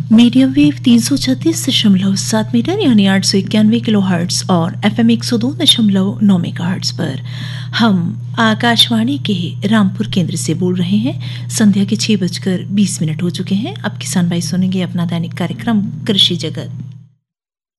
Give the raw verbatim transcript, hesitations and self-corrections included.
Medium wave तीन सौ छत्तीस दशमलव सात मीटर यानी आठ सौ इक्यानवे किलो हर्ट्स और एफ एम एक सौ दो दशमलव नौ मेगा हर्ट्स पर हम आकाशवाणी के रामपुर केंद्र से बोल रहे हैं। संध्या के छह बजकर बीस मिनट हो चुके हैं। अब किसान भाई सुनेंगे अपना दैनिक कार्यक्रम कृषि जगत।